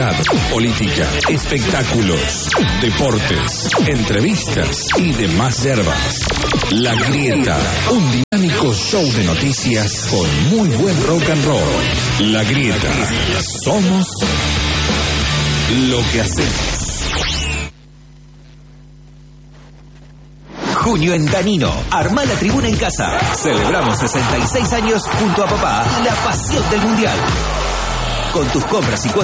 política, espectáculos, deportes, entrevistas y demás yerbas. La Grieta, un dinámico show de noticias con muy buen rock and roll. La Grieta, somos lo que hacemos. Junio en Danino. Armá la tribuna en casa. Celebramos 66 años junto a papá y la pasión del mundial. Con tus compras y